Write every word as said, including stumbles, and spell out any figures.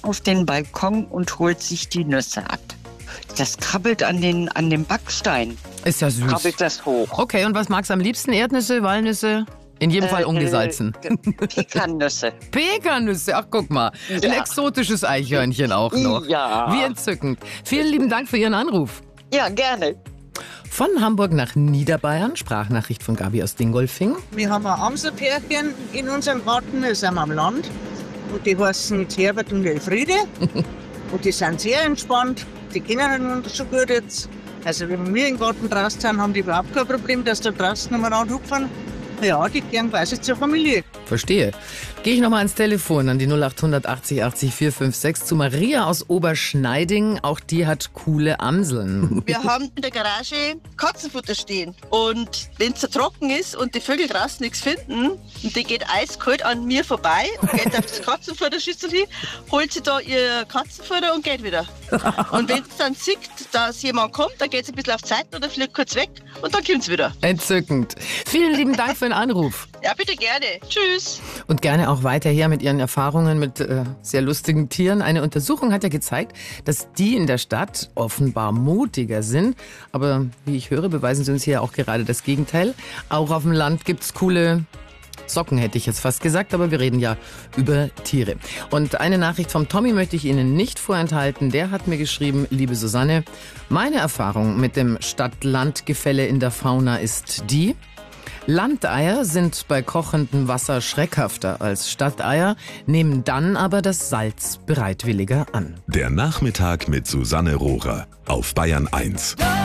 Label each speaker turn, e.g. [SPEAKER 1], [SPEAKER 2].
[SPEAKER 1] auf den Balkon und holt sich die Nüsse ab. Das krabbelt an den, an dem Backstein.
[SPEAKER 2] Ist ja süß.
[SPEAKER 1] Krabbelt das hoch.
[SPEAKER 2] Okay, und was magst du am liebsten? Erdnüsse, Walnüsse? In jedem Fall ungesalzen.
[SPEAKER 1] Äh, Pekannüsse.
[SPEAKER 2] Pekannüsse, ach guck mal. Ein
[SPEAKER 1] Ja.
[SPEAKER 2] exotisches Eichhörnchen auch noch.
[SPEAKER 1] Ja.
[SPEAKER 2] Wie entzückend. Vielen lieben Dank für Ihren Anruf.
[SPEAKER 1] Ja, gerne.
[SPEAKER 2] Von Hamburg nach Niederbayern, Sprachnachricht von Gabi aus Dingolfing.
[SPEAKER 3] Wir haben ein Amselpärchen in unserem Garten, das sind wir am Land. Und die heißen Herbert und Elfriede. Und die sind sehr entspannt. Die kennen uns so gut jetzt. Also wenn wir im Garten draußen sind, haben die überhaupt kein Problem, dass da draußen umeinander hupfen. Ja, die gehen quasi zur Familie.
[SPEAKER 2] Verstehe. Gehe ich nochmal ans Telefon an die null acht achtzig achtzig vier fünf sechs zu Maria aus Oberschneiding. Auch die hat coole Amseln.
[SPEAKER 4] Wir haben in der Garage Katzenfutter stehen. Und wenn es so trocken ist und die Vögel draußen nichts finden, und die geht eiskalt an mir vorbei und geht auf das Katzenfutterschüssel hin, holt sie da ihr Katzenfutter und geht wieder. Und wenn es dann sieht, dass jemand kommt, dann geht sie ein bisschen auf die Seite oder fliegt kurz weg und dann kommt sie wieder.
[SPEAKER 2] Entzückend. Vielen lieben Dank für den Anruf.
[SPEAKER 4] Ja, bitte gerne. Tschüss.
[SPEAKER 2] Und gerne auch weiter her mit Ihren Erfahrungen mit äh, sehr lustigen Tieren. Eine Untersuchung hat ja gezeigt, dass die in der Stadt offenbar mutiger sind. Aber wie ich höre, beweisen sie uns hier auch gerade das Gegenteil. Auch auf dem Land gibt's coole Socken, hätte ich jetzt fast gesagt, aber wir reden ja über Tiere. Und eine Nachricht vom Tommy möchte ich Ihnen nicht vorenthalten. Der hat mir geschrieben, liebe Susanne, meine Erfahrung mit dem Stadt-Land-Gefälle in der Fauna ist die: Landeier sind bei kochendem Wasser schreckhafter als Stadteier, nehmen dann aber das Salz bereitwilliger an.
[SPEAKER 5] Der Nachmittag mit Susanne Rohrer auf Bayern eins.